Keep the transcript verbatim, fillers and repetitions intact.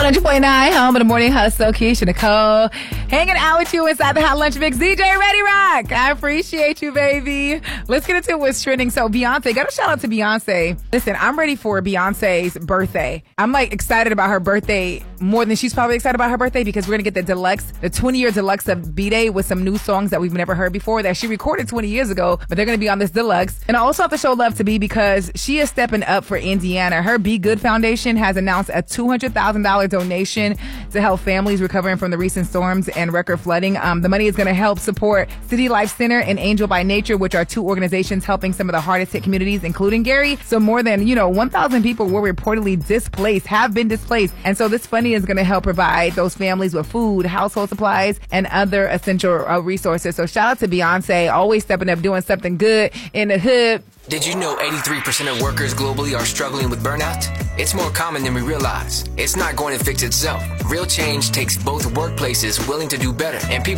one hundred point nine, home of the morning hustle. Keisha Nicole hanging out with you inside the Hot Lunch Mix. D J Ready Rock, I appreciate you, baby. Let's get into what's trending. So Beyonce, got a shout out to Beyonce. Listen, I'm ready for Beyonce's birthday. I'm like excited about her birthday more than she's probably excited about her birthday, because we're going to get the deluxe, the twenty year deluxe of B-Day with some new songs that we've never heard before that she recorded twenty years ago, but they're going to be on this deluxe. And I also have to show love to B because she is stepping up for Indiana. Her Be Good Foundation has announced a two hundred thousand dollars donation to help families recovering from the recent storms and record flooding. Um, the money is going to help support City Life Center and Angel by Nature, which are two organizations helping some of the hardest hit communities, including Gary. So more than, you know, one thousand people were reportedly displaced, have been displaced. And so this funding is going to help provide those families with food, household supplies, and other essential uh, resources. So shout out to Beyonce, always stepping up, doing something good in the hood. Did you know eighty-three percent of workers globally are struggling with burnout? It's more common than we realize. It's not going to fix itself. Real change takes both workplaces willing to do better and people